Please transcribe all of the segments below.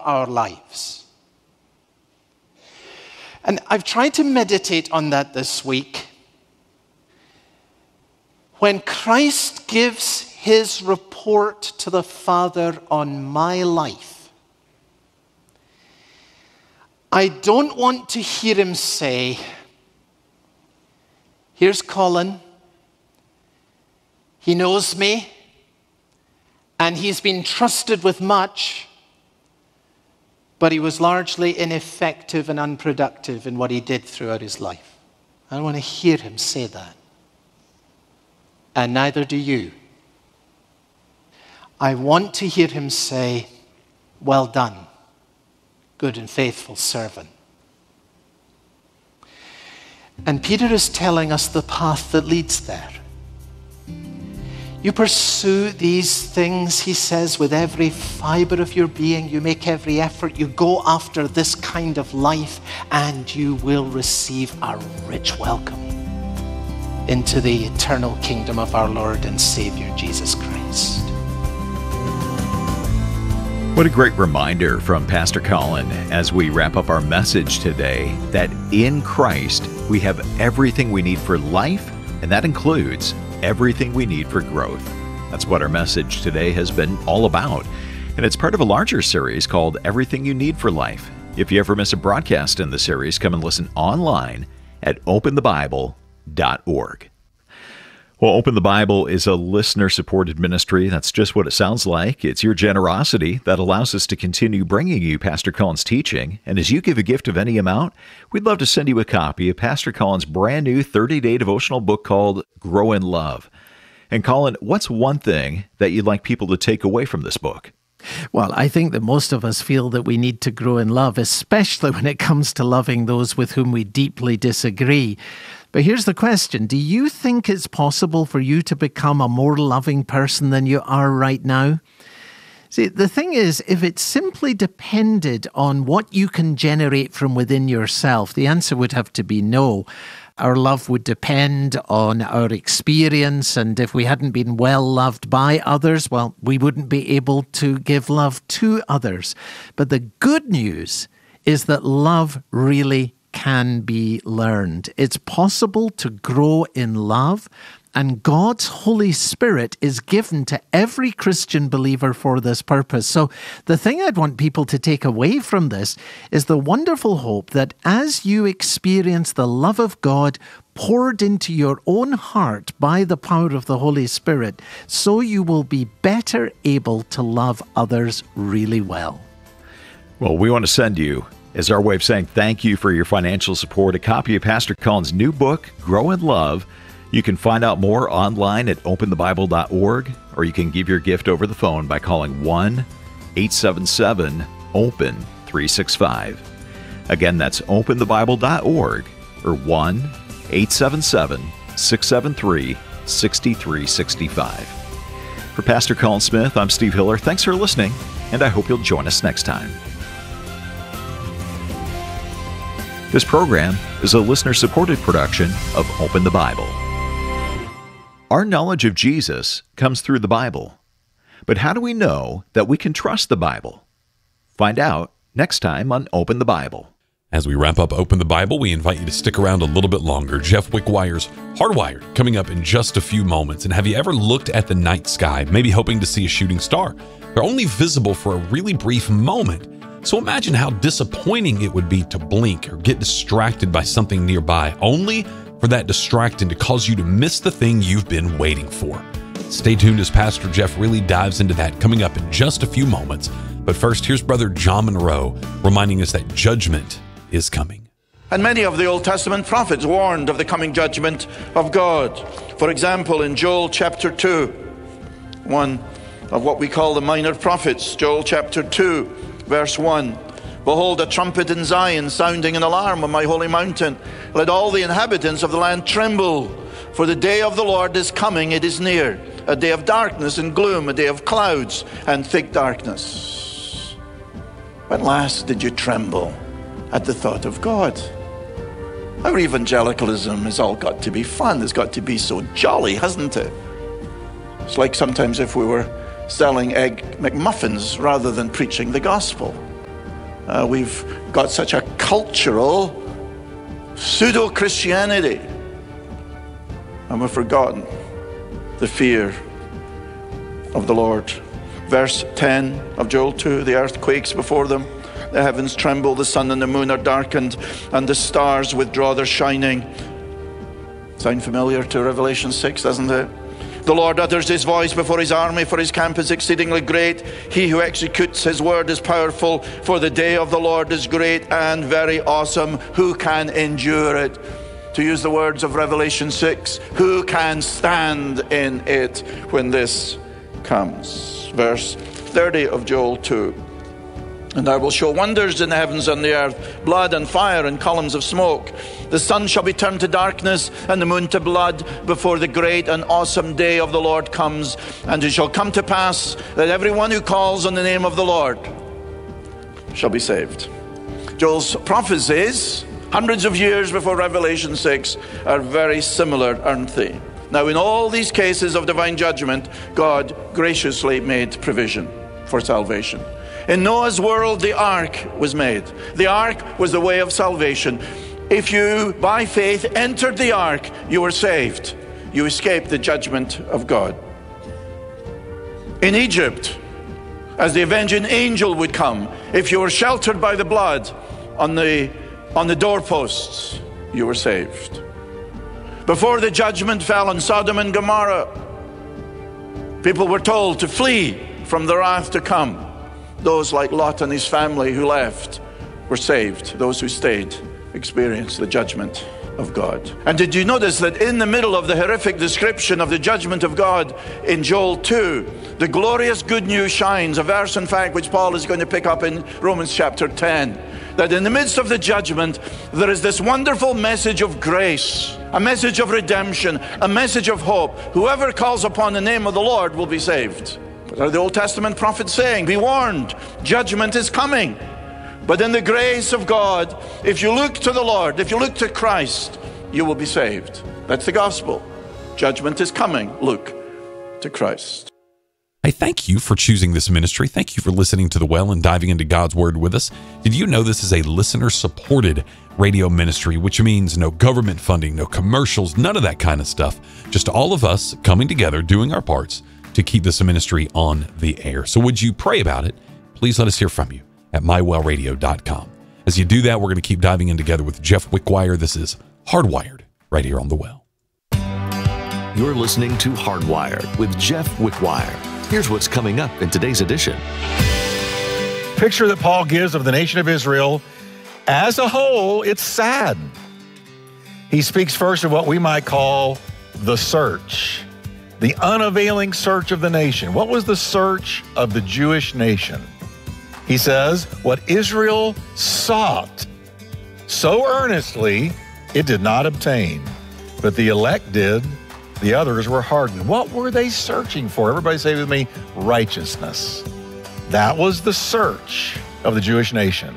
our lives. And I've tried to meditate on that this week. When Christ gives his report to the Father on my life, I don't want to hear him say, here's Colin. He knows me, and he's been trusted with much, but he was largely ineffective and unproductive in what he did throughout his life. I don't want to hear him say that. And neither do you. I want to hear him say, well done, good and faithful servant. And Peter is telling us the path that leads there. You pursue these things, he says, with every fiber of your being. You make every effort. You go after this kind of life, and you will receive a rich welcome into the eternal kingdom of our Lord and Savior, Jesus Christ. What a great reminder from Pastor Colin as we wrap up our message today that in Christ we have everything we need for life, and that includes everything we need for growth. That's what our message today has been all about. And it's part of a larger series called Everything You Need for Life. If you ever miss a broadcast in the series, come and listen online at openthebible.org. Well, Open the Bible is a listener-supported ministry. That's just what it sounds like. It's your generosity that allows us to continue bringing you Pastor Colin's teaching. And as you give a gift of any amount, we'd love to send you a copy of Pastor Colin's brand new 30-day devotional book called Grow in Love. And Colin, what's one thing that you'd like people to take away from this book? Well, I think that most of us feel that we need to grow in love, especially when it comes to loving those with whom we deeply disagree. But here's the question. Do you think it's possible for you to become a more loving person than you are right now? See, the thing is, if it simply depended on what you can generate from within yourself, the answer would have to be no. Our love would depend on our experience, and if we hadn't been well loved by others, well, we wouldn't be able to give love to others. But the good news is that love really can be learned. It's possible to grow in love, and God's Holy Spirit is given to every Christian believer for this purpose. So the thing I'd want people to take away from this is the wonderful hope that as you experience the love of God poured into your own heart by the power of the Holy Spirit, so you will be better able to love others really well. Well, we want to send you, as our way of saying thank you for your financial support, a copy of Pastor Colin's new book, Grow in Love. You can find out more online at openthebible.org, or you can give your gift over the phone by calling 1-877-OPEN-365. Again, that's openthebible.org or 1-877-673-6365. For Pastor Colin Smith, I'm Steve Hiller. Thanks for listening, and I hope you'll join us next time. This program is a listener-supported production of Open the Bible. Our knowledge of Jesus comes through the Bible. But how do we know that we can trust the Bible? Find out next time on Open the Bible. As we wrap up Open the Bible, we invite you to stick around a little bit longer. Jeff Wickwire's Hardwired coming up in just a few moments. And have you ever looked at the night sky, maybe hoping to see a shooting star? They're only visible for a really brief moment. So imagine how disappointing it would be to blink or get distracted by something nearby, only for that distracting to cause you to miss the thing you've been waiting for. Stay tuned as Pastor Jeff really dives into that coming up in just a few moments. But first, here's Brother John Monroe reminding us that judgment is coming. And many of the Old Testament prophets warned of the coming judgment of God. For example, in Joel chapter 2, one of what we call the minor prophets, Joel chapter 2, verse 1. Behold, a trumpet in Zion, sounding an alarm on my holy mountain. Let all the inhabitants of the land tremble, for the day of the Lord is coming, it is near. A day of darkness and gloom, a day of clouds and thick darkness. When last did you tremble at the thought of God? Our evangelicalism has all got to be fun. It's got to be so jolly, hasn't it? It's like sometimes if we were selling egg McMuffins rather than preaching the gospel. We've got such a cultural pseudo-Christianity, and we've forgotten the fear of the Lord. Verse 10 of Joel 2, the earth quakes before them, the heavens tremble, the sun and the moon are darkened, and the stars withdraw their shining. Sound familiar to Revelation 6, doesn't it? The Lord utters his voice before his army, for his camp is exceedingly great. He who executes his word is powerful, for the day of the Lord is great and very awesome. Who can endure it? To use the words of Revelation 6, who can stand in it when this comes? Verse 30 of Joel 2. And I will show wonders in the heavens and the earth, blood and fire and columns of smoke. The sun shall be turned to darkness and the moon to blood before the great and awesome day of the Lord comes. And it shall come to pass that everyone who calls on the name of the Lord shall be saved. Joel's prophecies, hundreds of years before Revelation 6, are very similar, aren't they? Now, in all these cases of divine judgment, God graciously made provision for salvation. In Noah's world, the ark was made. The ark was the way of salvation. If you, by faith, entered the ark, you were saved. You escaped the judgment of God. In Egypt, as the avenging angel would come, if you were sheltered by the blood on the doorposts, you were saved. Before the judgment fell on Sodom and Gomorrah, people were told to flee from the wrath to come. Those like Lot and his family who left were saved. Those who stayed experienced the judgment of God. And did you notice that in the middle of the horrific description of the judgment of God in Joel 2, the glorious good news shines, a verse in fact which Paul is going to pick up in Romans chapter 10, that in the midst of the judgment there is this wonderful message of grace, a message of redemption, a message of hope. Whoever calls upon the name of the Lord will be saved. What are the Old Testament prophets saying? Be warned, judgment is coming. But in the grace of God, if you look to the Lord, if you look to Christ, you will be saved. That's the gospel. Judgment is coming. Look to Christ. Hey, thank you for choosing this ministry. Thank you for listening to The Well and diving into God's Word with us. Did you know this is a listener-supported radio ministry, which means no government funding, no commercials, none of that kind of stuff. Just all of us coming together, doing our parts to keep this ministry on the air. So would you pray about it? Please let us hear from you at mywellradio.com. As you do that, we're going to keep diving in together with Jeff Wickwire. This is Hardwired right here on The Well. You're listening to Hardwired with Jeff Wickwire. Here's what's coming up in today's edition. Picture that Paul gives of the nation of Israel as a whole, it's sad. He speaks first of what we might call the search, the unavailing search of the nation. What was the search of the Jewish nation? He says, what Israel sought so earnestly, it did not obtain, but the elect did. The others were hardened. What were they searching for? Everybody say with me, righteousness. That was the search of the Jewish nation.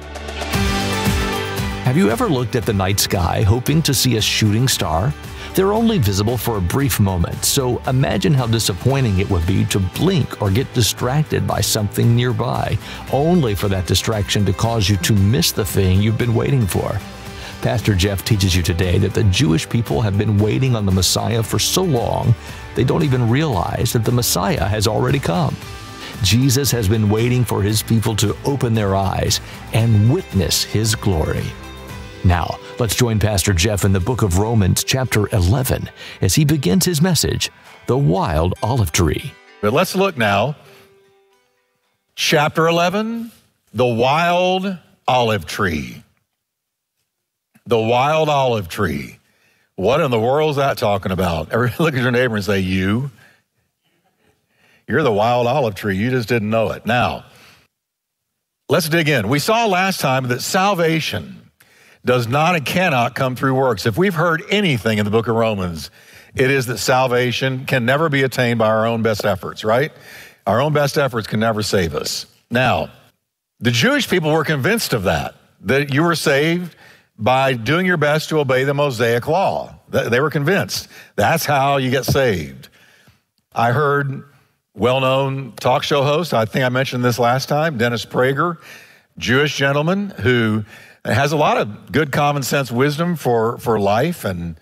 Have you ever looked at the night sky hoping to see a shooting star? They're only visible for a brief moment, so imagine how disappointing it would be to blink or get distracted by something nearby, only for that distraction to cause you to miss the thing you've been waiting for. Pastor Jeff teaches you today that the Jewish people have been waiting on the Messiah for so long, they don't even realize that the Messiah has already come. Jesus has been waiting for his people to open their eyes and witness his glory. Now, let's join Pastor Jeff in the book of Romans chapter 11 as he begins his message, The Wild Olive Tree. But let's look now. Chapter 11, The Wild Olive Tree. The wild olive tree. What in the world is that talking about? Look at your neighbor and say, you're the wild olive tree. You just didn't know it. Now, let's dig in. We saw last time that salvation does not and cannot come through works. If we've heard anything in the book of Romans, it is that salvation can never be attained by our own best efforts, right? Our own best efforts can never save us. Now, the Jewish people were convinced of that you were saved by doing your best to obey the Mosaic law. They were convinced. That's how you get saved. I heard well-known talk show host, I think I mentioned this last time, Dennis Prager, Jewish gentleman who has a lot of good common sense wisdom for life, and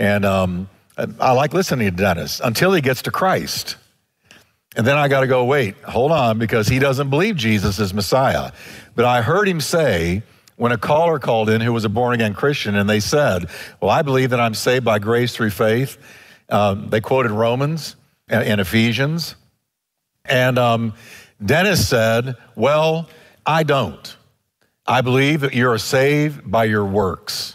I like listening to Dennis until he gets to Christ. And then I got to go, wait, hold on, because he doesn't believe Jesus is Messiah. But I heard him say, when a caller called in who was a born-again Christian, and they said, well, I believe that I'm saved by grace through faith. They quoted Romans and Ephesians. And Dennis said, well, I don't. I believe that you're saved by your works.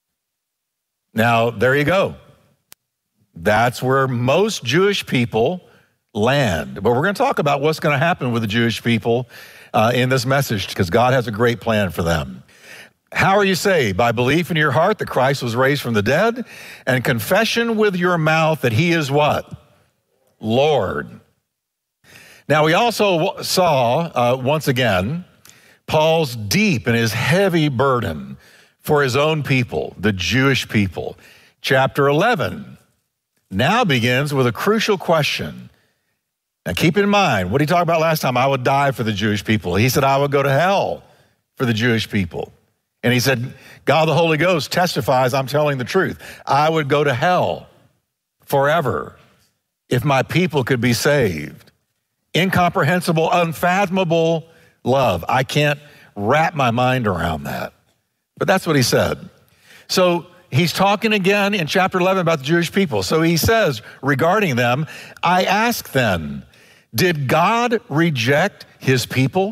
Now, there you go. That's where most Jewish people land. But we're going to talk about what's going to happen with the Jewish people in this message, because God has a great plan for them. How are you saved? By belief in your heart that Christ was raised from the dead, and confession with your mouth that he is what? Lord. Now, we also saw, once again, Paul's deep and his heavy burden for his own people, the Jewish people. Chapter 11 now begins with a crucial question. Now, keep in mind, what did he talk about last time? I would die for the Jewish people. He said, I would go to hell for the Jewish people. And he said, God the Holy Ghost testifies I'm telling the truth. I would go to hell forever if my people could be saved. Incomprehensible, unfathomable love. I can't wrap my mind around that. But that's what he said. So he's talking again in chapter 11 about the Jewish people. So he says regarding them, I ask then, did God reject his people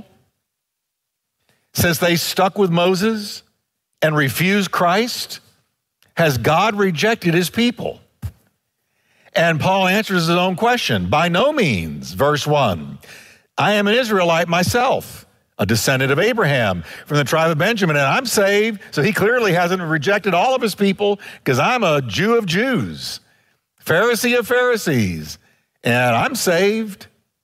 since they stuck with Moses and refused Christ? Has God rejected his people? And Paul answers his own question. By no means, verse 1. I am an Israelite myself, a descendant of Abraham from the tribe of Benjamin, and I'm saved. So he clearly hasn't rejected all of his people, because I'm a Jew of Jews, Pharisee of Pharisees, and I'm saved.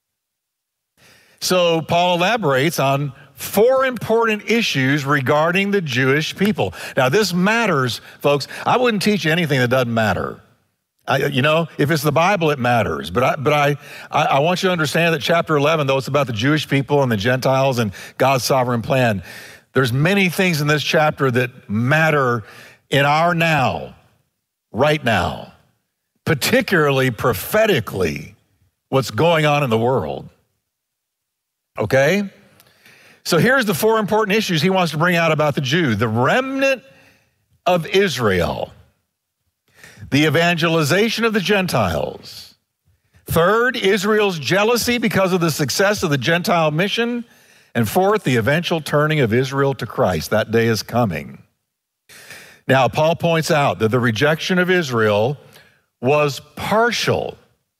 So Paul elaborates on 4 important issues regarding the Jewish people. Now, this matters, folks. I wouldn't teach you anything that doesn't matter. If it's the Bible, it matters. But I want you to understand that chapter 11, though it's about the Jewish people and the Gentiles and God's sovereign plan, there's many things in this chapter that matter in our now, right now, particularly prophetically, what's going on in the world. Okay? So here's the 4 important issues he wants to bring out about the Jew. The remnant of Israel. The evangelization of the Gentiles. Third, Israel's jealousy because of the success of the Gentile mission. And fourth, the eventual turning of Israel to Christ. That day is coming. Now, Paul points out that the rejection of Israel was partial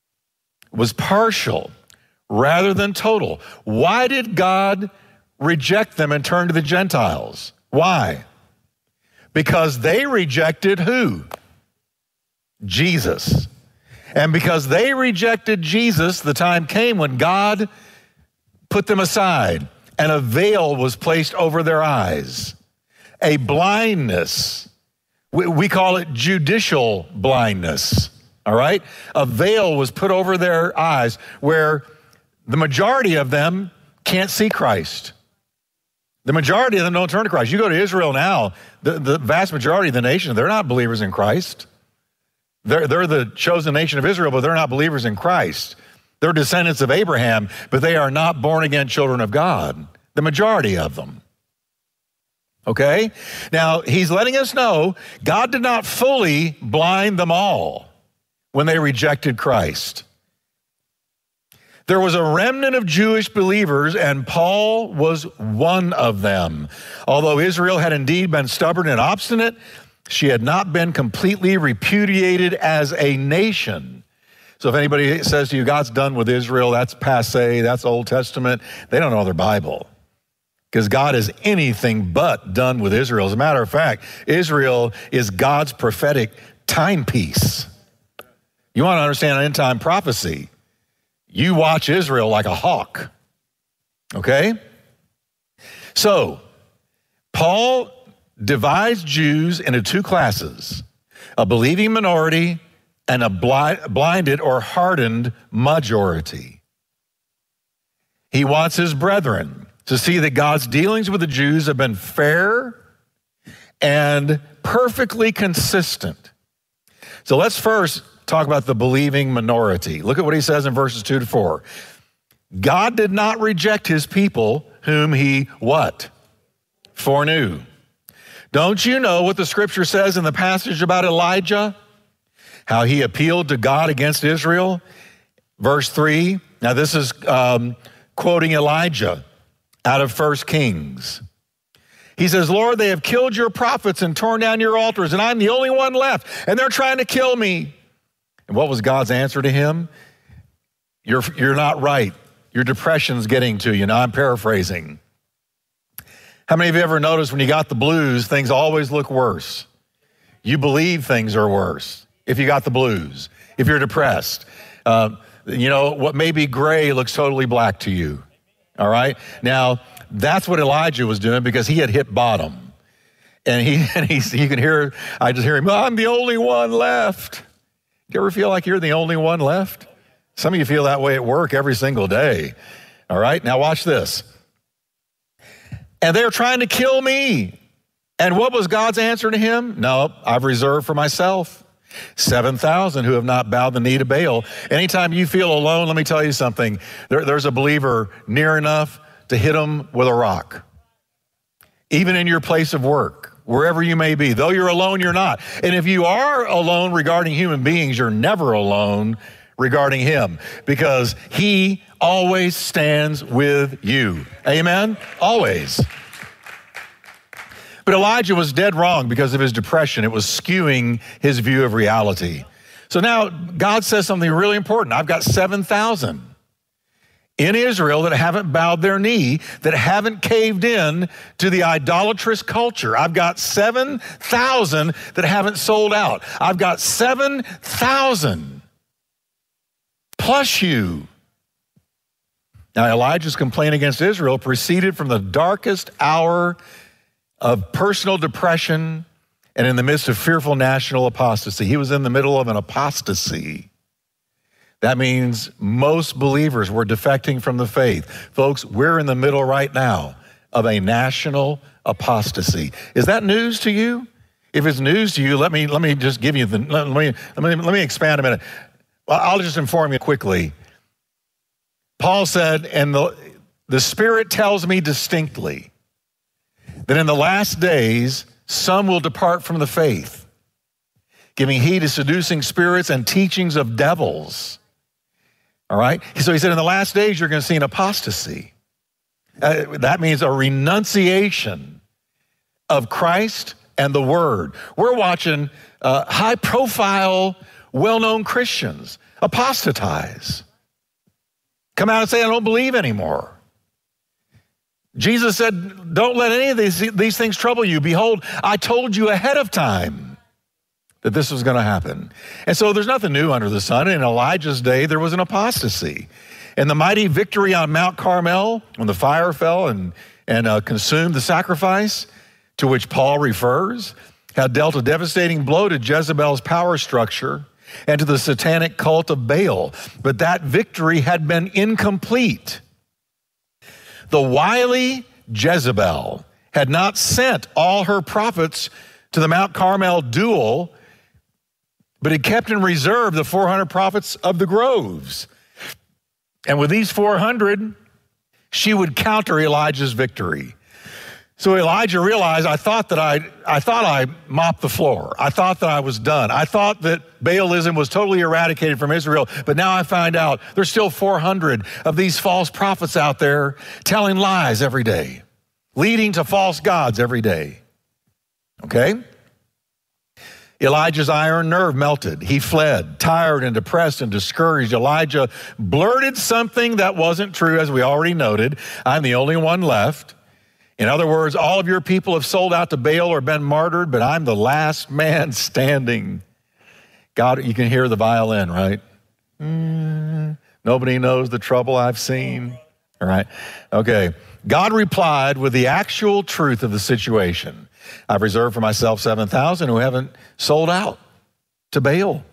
rather than total. Why did God reject them and turn to the Gentiles? Why? Because they rejected who? Jesus. And because they rejected Jesus, the time came when God put them aside and a veil was placed over their eyes. A blindness. We call it judicial blindness. All right? A veil was put over their eyes where the majority of them can't see Christ. The majority of them don't turn to Christ. You go to Israel now, the vast majority of the nation, they're not believers in Christ. They're the chosen nation of Israel, but they're not believers in Christ. They're descendants of Abraham, but they are not born-again children of God, the majority of them. Okay? Now, he's letting us know God did not fully blind them all when they rejected Christ. There was a remnant of Jewish believers, and Paul was one of them. Although Israel had indeed been stubborn and obstinate, she had not been completely repudiated as a nation. So if anybody says to you, God's done with Israel, that's passé, that's Old Testament, they don't know their Bible. Because God is anything but done with Israel. As a matter of fact, Israel is God's prophetic timepiece. You want to understand an end-time prophecy, you watch Israel like a hawk. Okay? So, Paul divides Jews into 2 classes, a believing minority and a blinded or hardened majority. He wants his brethren, to see that God's dealings with the Jews have been fair and perfectly consistent. So let's first talk about the believing minority. Look at what he says in verses 2 to 4. God did not reject his people whom he what? Foreknew. Don't you know what the scripture says in the passage about Elijah? How he appealed to God against Israel? Verse 3. Now this is quoting Elijah out of 1 Kings. He says, Lord, they have killed your prophets and torn down your altars, and I'm the only one left, and they're trying to kill me. And what was God's answer to him? You're not right. Your depression's getting to you. Now I'm paraphrasing. How many of you ever noticed when you got the blues, things always look worse? You believe things are worse if you got the blues, if you're depressed. What may be gray looks totally black to you. All right? Now, that's what Elijah was doing because he had hit bottom. And you can hear, I just hear him, I'm the only one left. Do you ever feel like you're the only one left? Some of you feel that way at work every single day. All right? Now watch this. And they're trying to kill me. And what was God's answer to him? No, I've reserved for myself 7,000 who have not bowed the knee to Baal. Anytime you feel alone, let me tell you something. There's a believer near enough to hit him with a rock. Even in your place of work, wherever you may be. Though you're alone, you're not. And if you are alone regarding human beings, you're never alone regarding him, because he always stands with you. Amen? Always. But Elijah was dead wrong because of his depression. It was skewing his view of reality. So now God says something really important. I've got 7,000 in Israel that haven't bowed their knee, that haven't caved in to the idolatrous culture. I've got 7,000 that haven't sold out. I've got 7,000 plus you. Now, Elijah's complaint against Israel proceeded from the darkest hour of personal depression and in the midst of fearful national apostasy. He was in the middle of an apostasy. That means most believers were defecting from the faith. Folks, we're in the middle right now of a national apostasy. Is that news to you? If it's news to you, let me just give you let me expand a minute. I'll just inform you quickly. Paul said, and the Spirit tells me distinctly that in the last days, some will depart from the faith, giving heed to seducing spirits and teachings of devils. All right? So he said, in the last days, you're going to see an apostasy. That means a renunciation of Christ and the Word. We're watching high-profile, well-known Christians apostatize. Come out and say, I don't believe anymore. Jesus said, don't let any of these things trouble you. Behold, I told you ahead of time that this was going to happen. And so there's nothing new under the sun. In Elijah's day, there was an apostasy. And the mighty victory on Mount Carmel, when the fire fell and consumed the sacrifice, to which Paul refers, had dealt a devastating blow to Jezebel's power structure and to the satanic cult of Baal. But that victory had been incomplete. The wily Jezebel had not sent all her prophets to the Mount Carmel duel, but had kept in reserve the 400 prophets of the groves. And with these 400, she would counter Elijah's victory. So Elijah realized, I thought I mopped the floor. I thought that I was done. I thought that Baalism was totally eradicated from Israel, but now I find out there's still 400 of these false prophets out there telling lies every day, leading to false gods every day. Okay? Elijah's iron nerve melted. He fled, tired and depressed and discouraged. Elijah blurted something that wasn't true, as we already noted. I'm the only one left. In other words, all of your people have sold out to Baal or been martyred, but I'm the last man standing. God, you can hear the violin, right? Nobody knows the trouble I've seen. All right. Okay. God replied with the actual truth of the situation. I've reserved for myself 7,000 who haven't sold out to Baal.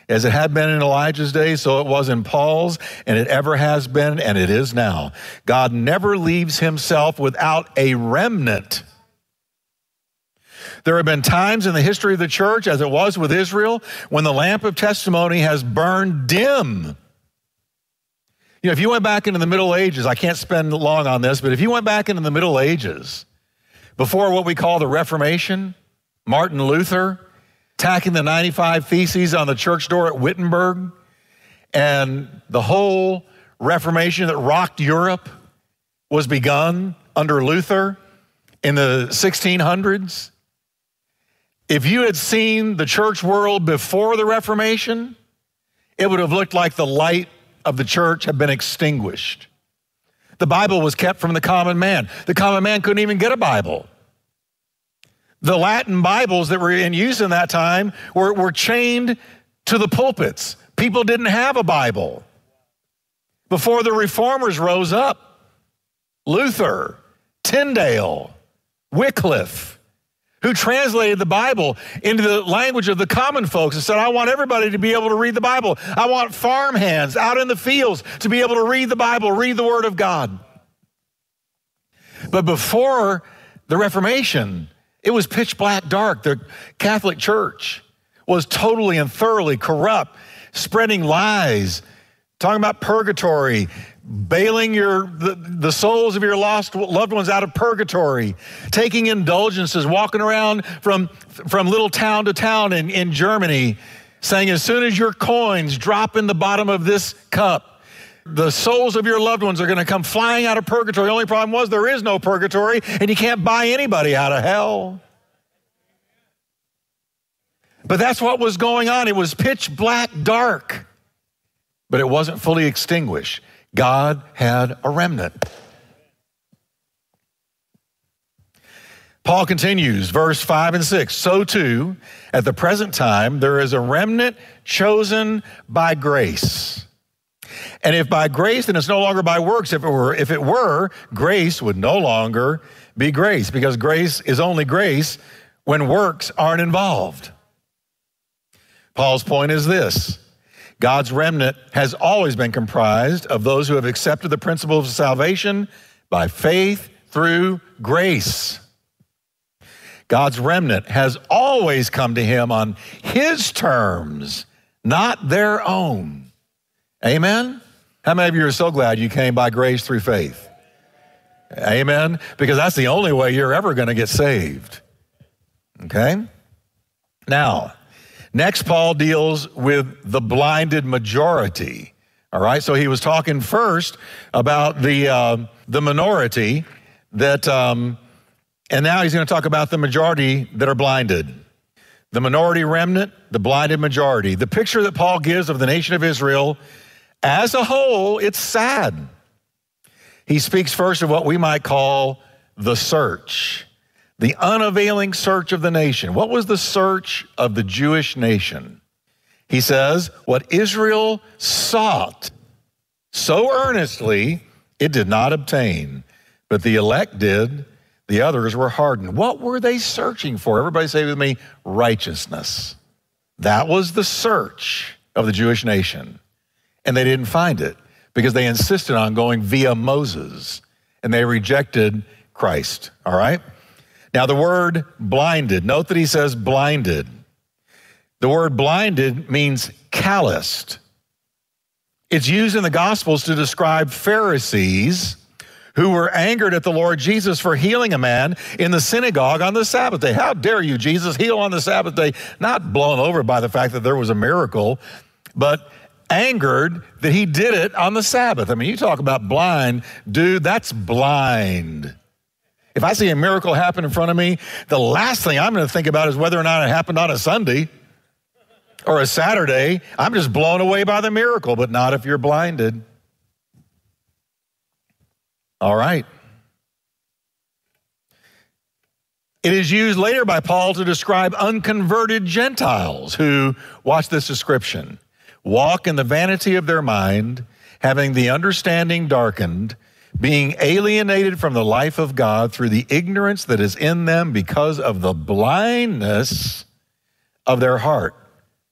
As it had been in Elijah's day, so it was in Paul's, and it ever has been, and it is now. God never leaves himself without a remnant. There have been times in the history of the church, as it was with Israel, when the lamp of testimony has burned dim. You know, if you went back into the Middle Ages, I can't spend long on this, but if you went back into the Middle Ages, before what we call the Reformation, Martin Luther tacking the 95 Theses on the church door at Wittenberg, and the whole Reformation that rocked Europe was begun under Luther in the 1600s. If you had seen the church world before the Reformation, it would have looked like the light of the church had been extinguished. The Bible was kept from the common man. The common man couldn't even get a Bible. The Latin Bibles that were in use in that time were chained to the pulpits. People didn't have a Bible. Before the reformers rose up, Luther, Tyndale, Wycliffe, who translated the Bible into the language of the common folks and said, I want everybody to be able to read the Bible. I want farmhands out in the fields to be able to read the Bible, read the Word of God. But before the Reformation, it was pitch black dark. The Catholic Church was totally and thoroughly corrupt, spreading lies, talking about purgatory, bailing the souls of your lost loved ones out of purgatory, taking indulgences, walking around from little town to town in Germany, saying as soon as your coins drop in the bottom of this cup, the souls of your loved ones are going to come flying out of purgatory. The only problem was there is no purgatory, and you can't buy anybody out of hell. But that's what was going on. It was pitch black dark, but it wasn't fully extinguished. God had a remnant. Paul continues, verse 5 and 6. So too, at the present time, there is a remnant chosen by grace. And if by grace, then it's no longer by works. If it were, grace would no longer be grace, because grace is only grace when works aren't involved. Paul's point is this: God's remnant has always been comprised of those who have accepted the principle of salvation by faith through grace. God's remnant has always come to him on his terms, not their own. Amen? How many of you are so glad you came by grace through faith? Amen? Because that's the only way you're ever going to get saved. Okay? Now, next, Paul deals with the blinded majority. All right, so he was talking first about the minority that, and now he's going to talk about the majority that are blinded. The minority remnant, the blinded majority. The picture that Paul gives of the nation of Israel as a whole, it's sad. He speaks first of what we might call the search. The unavailing search of the nation. What was the search of the Jewish nation? He says, what Israel sought so earnestly, it did not obtain, but the elect did, the others were hardened. What were they searching for? Everybody say with me, righteousness. That was the search of the Jewish nation. And they didn't find it because they insisted on going via Moses, and they rejected Christ, all right? Now, the word blinded, note that he says blinded. The word blinded means calloused. It's used in the Gospels to describe Pharisees who were angered at the Lord Jesus for healing a man in the synagogue on the Sabbath day. How dare you, Jesus, heal on the Sabbath day? Not blown over by the fact that there was a miracle, but angered that he did it on the Sabbath. I mean, you talk about blind, dude, that's blind. If I see a miracle happen in front of me, the last thing I'm going to think about is whether or not it happened on a Sunday or a Saturday. I'm just blown away by the miracle, but not if you're blinded. All right. It is used later by Paul to describe unconverted Gentiles who, watch this description, walk in the vanity of their mind, having the understanding darkened, being alienated from the life of God through the ignorance that is in them because of the blindness of their heart.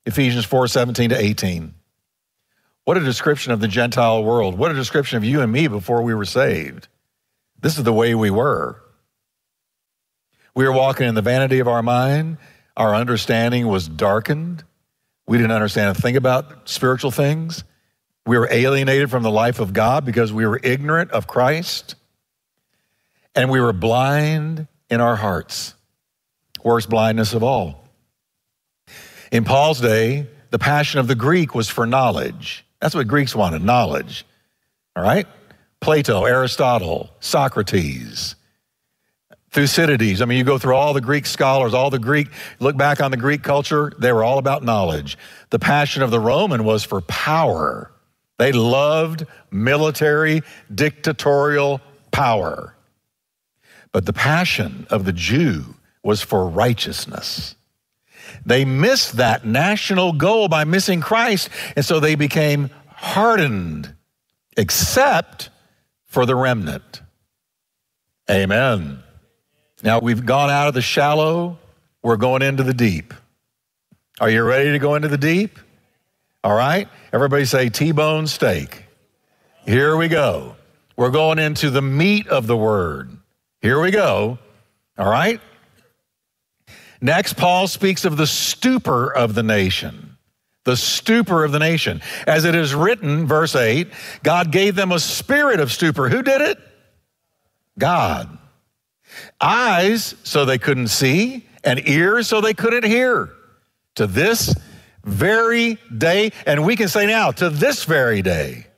Ephesians 4:17 to 18. What a description of the Gentile world. What a description of you and me before we were saved. This is the way we were. We were walking in the vanity of our mind. Our understanding was darkened. We didn't understand a thing about spiritual things. We were alienated from the life of God because we were ignorant of Christ. And we were blind in our hearts. Worst blindness of all. In Paul's day, the passion of the Greek was for knowledge. That's what Greeks wanted, knowledge. All right? Plato, Aristotle, Socrates, Thucydides. I mean, you go through all the Greek scholars, look back on the Greek culture, they were all about knowledge. The passion of the Roman was for power. They loved military, dictatorial power. But the passion of the Jew was for righteousness. They missed that national goal by missing Christ, and so they became hardened, except for the remnant. Amen. Now we've gone out of the shallow, we're going into the deep. Are you ready to go into the deep? All right, everybody say T-bone steak. Here we go. We're going into the meat of the word. Here we go. All right. Next, Paul speaks of the stupor of the nation. The stupor of the nation. As it is written, verse 8, God gave them a spirit of stupor. Who did it? God. Eyes, so they couldn't see, and ears, so they couldn't hear. To this very day, and we can say now, to this very day.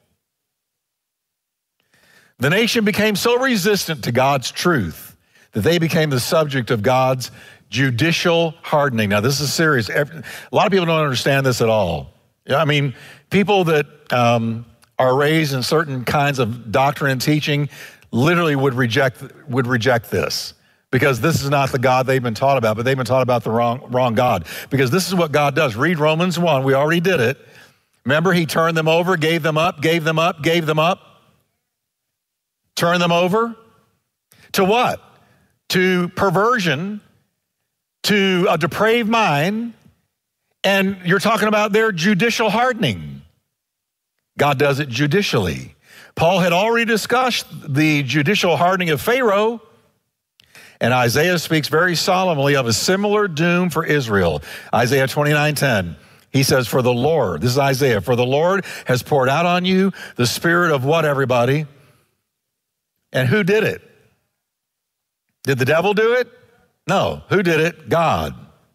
The nation became so resistant to God's truth that they became the subject of God's judicial hardening. Now, this is serious. A lot of people don't understand this at all. I mean, people that are raised in certain kinds of doctrine and teaching literally would reject this, because this is not the God they've been taught about, but they've been taught about the wrong God. Because this is what God does. Read Romans 1. We already did it. Remember, he turned them over, gave them up, gave them up, gave them up. Turn them over to what? To perversion, to a depraved mind, and you're talking about their judicial hardening. God does it judicially. Paul had already discussed the judicial hardening of Pharaoh, and Isaiah speaks very solemnly of a similar doom for Israel. Isaiah 29:10. He says, for the Lord, this is Isaiah, for the Lord has poured out on you the spirit of what, everybody? And who did it? Did the devil do it? No. Who did it? God.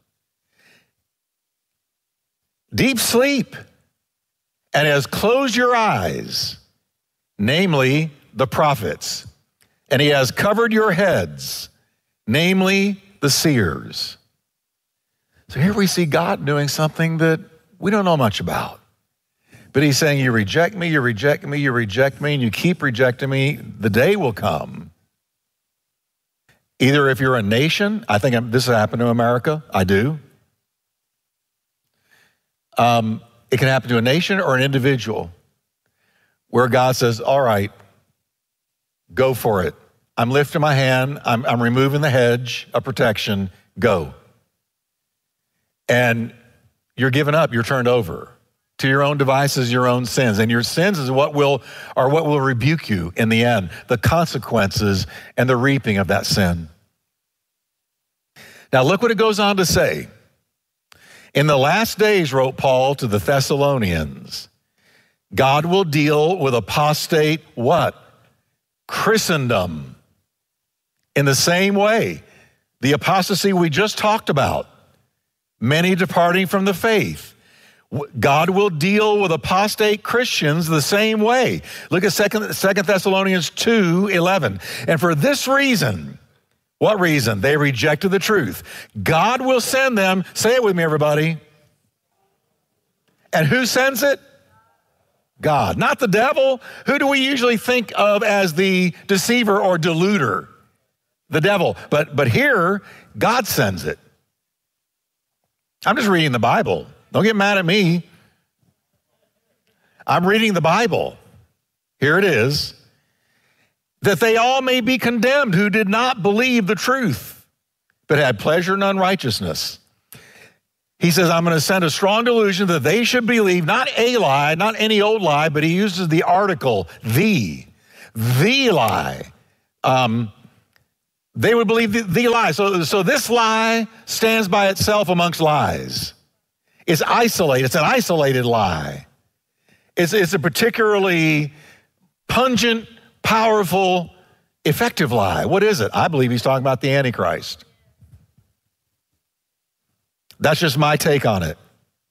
Deep sleep, and has closed your eyes, namely the prophets, and he has covered your heads, namely the seers. So here we see God doing something that we don't know much about. But he's saying, you reject me, you reject me, you reject me, and you keep rejecting me. The day will come. Either if you're a nation, I think this has happened to America, I do. It can happen to a nation or an individual where God says, all right, go for it. I'm lifting my hand, I'm removing the hedge of protection, go. And you're giving up, you're turned over to your own devices, your own sins. And your sins is what will rebuke you in the end, the consequences and the reaping of that sin. Now look what it goes on to say. In the last days, wrote Paul to the Thessalonians, God will deal with apostate what? Christendom. In the same way, the apostasy we just talked about, many departing from the faith. God will deal with apostate Christians the same way. Look at 2 Thessalonians 2:11. And for this reason, what reason? They rejected the truth. God will send them, say it with me, everybody. And who sends it? God, not the devil. Who do we usually think of as the deceiver or deluder? The devil. But here, God sends it. I'm just reading the Bible. Don't get mad at me. I'm reading the Bible. Here it is. That they all may be condemned who did not believe the truth, but had pleasure in unrighteousness. He says, I'm going to send a strong delusion that they should believe, not a lie, not any old lie, but he uses the article, the lie. They would believe the lie. So this lie stands by itself amongst lies. It's isolated. It's an isolated lie. It's a particularly pungent, powerful, effective lie. What is it? I believe he's talking about the Antichrist. That's just my take on it.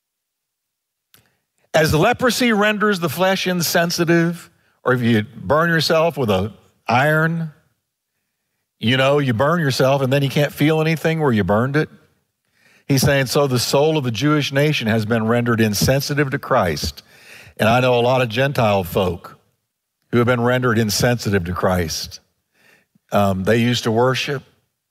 As leprosy renders the flesh insensitive, or if you burn yourself with an iron, you know, you burn yourself and then you can't feel anything where you burned it. He's saying, so the soul of the Jewish nation has been rendered insensitive to Christ. And I know a lot of Gentile folk who have been rendered insensitive to Christ. They used to worship.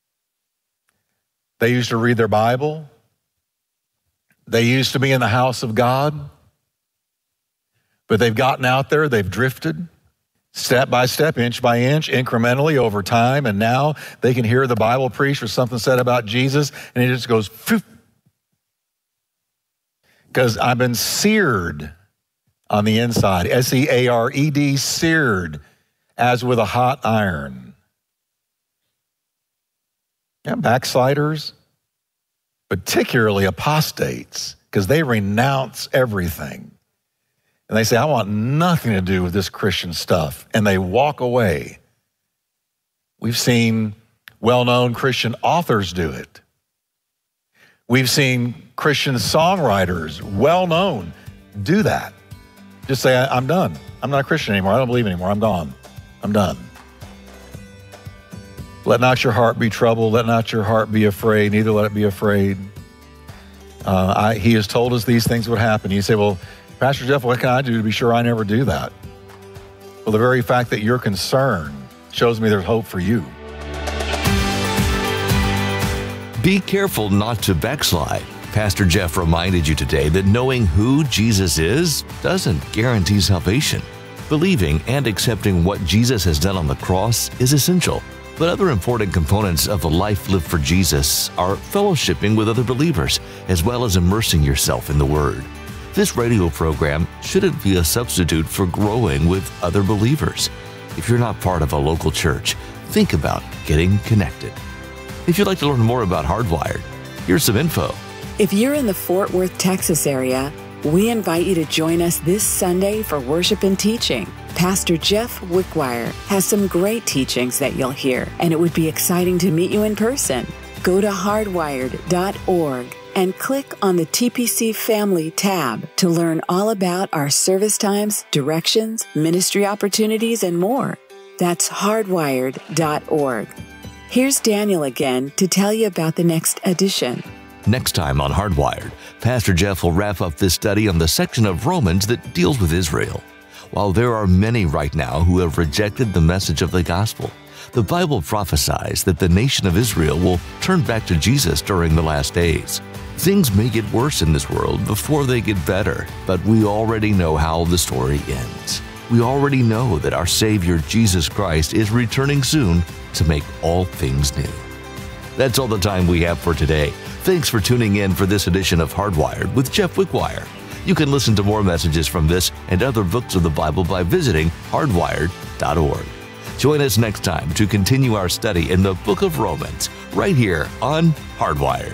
They used to read their Bible. They used to be in the house of God. But they've gotten out there, they've drifted, step by step, inch by inch, incrementally over time, and now they can hear the Bible preached or something said about Jesus, and it just goes, because I've been seared on the inside, S-E-A-R-E-D, seared, as with a hot iron. Yeah, backsliders, particularly apostates, because they renounce everything. And they say, I want nothing to do with this Christian stuff. And they walk away. We've seen well-known Christian authors do it. We've seen Christian songwriters, well-known, do that. Just say, I'm done. I'm not a Christian anymore. I don't believe anymore. I'm gone. I'm done. Let not your heart be troubled. Let not your heart be afraid. Neither let it be afraid. He has told us these things would happen. You say, well, Pastor Jeff, what can I do to be sure I never do that? Well, the very fact that you're concerned shows me there's hope for you. Be careful not to backslide. Pastor Jeff reminded you today that knowing who Jesus is doesn't guarantee salvation. Believing and accepting what Jesus has done on the cross is essential. But other important components of the life lived for Jesus are fellowshipping with other believers, as well as immersing yourself in the Word. This radio program shouldn't be a substitute for growing with other believers. If you're not part of a local church, think about getting connected. If you'd like to learn more about Hardwired, here's some info. If you're in the Fort Worth, Texas area, we invite you to join us this Sunday for worship and teaching. Pastor Jeff Wickwire has some great teachings that you'll hear, and it would be exciting to meet you in person. Go to hardwired.org and click on the TPC Family tab to learn all about our service times, directions, ministry opportunities, and more. That's hardwired.org. Here's Daniel again to tell you about the next edition. Next time on Hardwired, Pastor Jeff will wrap up this study on the section of Romans that deals with Israel. While there are many right now who have rejected the message of the gospel, the Bible prophesies that the nation of Israel will turn back to Jesus during the last days. Things may get worse in this world before they get better, but we already know how the story ends. We already know that our Savior Jesus Christ is returning soon to make all things new. That's all the time we have for today. Thanks for tuning in for this edition of Hardwired with Jeff Wickwire. You can listen to more messages from this and other books of the Bible by visiting hardwired.org. Join us next time to continue our study in the book of Romans, right here on Hardwired.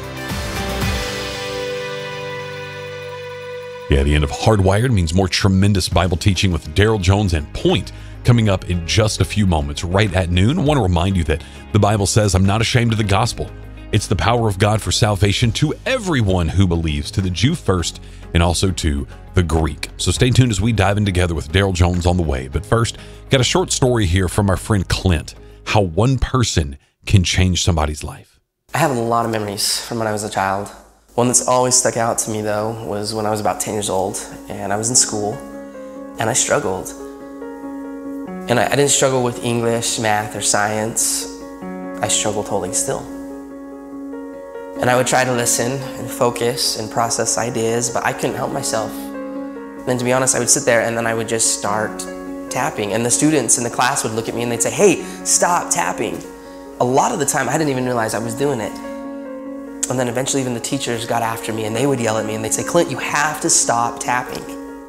Yeah, the end of Hardwired means more tremendous Bible teaching with Daryl Jones and Point coming up in just a few moments, right at noon. I want to remind you that the Bible says, I'm not ashamed of the gospel. It's the power of God for salvation to everyone who believes, to the Jew first and also to the Greek. So stay tuned as we dive in together with Daryl Jones on the way. But first, got a short story here from our friend Clint, how one person can change somebody's life. I have a lot of memories from when I was a child. One that's always stuck out to me, though, was when I was about 10 years old, and I was in school, and I struggled. And I didn't struggle with English, math, or science. I struggled holding still. And I would try to listen and focus and process ideas, but I couldn't help myself. And to be honest, I would sit there and then I would just start tapping. And the students in the class would look at me and they'd say, hey, stop tapping. A lot of the time, I didn't even realize I was doing it. And then eventually even the teachers got after me and they would yell at me and they'd say, Clint, you have to stop tapping.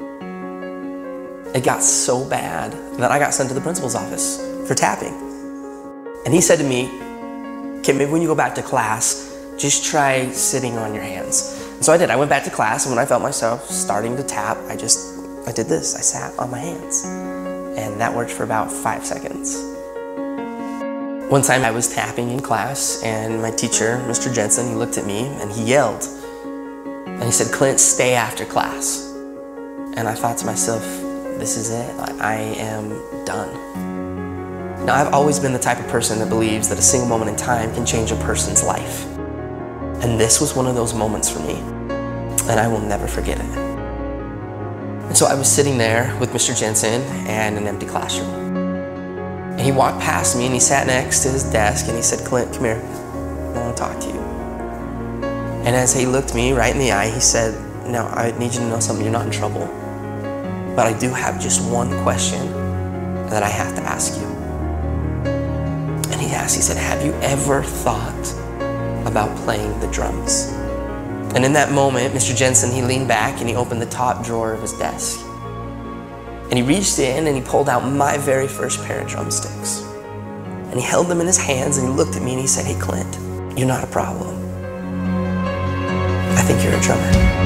It got so bad that I got sent to the principal's office for tapping. And he said to me, okay, maybe when you go back to class, just try sitting on your hands. And so I did. I went back to class, and when I felt myself starting to tap, I did this. I sat on my hands. And that worked for about 5 seconds. One time I was tapping in class, and my teacher, Mr. Jensen, he looked at me and he yelled. And he said, Clint, stay after class. And I thought to myself, this is it. I am done. Now, I've always been the type of person that believes that a single moment in time can change a person's life. And this was one of those moments for me, and I will never forget it. And so I was sitting there with Mr. Jensen and an empty classroom. And he walked past me and he sat next to his desk and he said, Clint, come here, I want to talk to you. And as he looked me right in the eye, he said, now I need you to know something, you're not in trouble, but I do have just one question that I have to ask you. And he said, have you ever thought about playing the drums? And in that moment, Mr. Jensen, he leaned back and he opened the top drawer of his desk. And he reached in and he pulled out my very first pair of drumsticks. And he held them in his hands and he looked at me and he said, hey, Clint, you're not a problem. I think you're a drummer.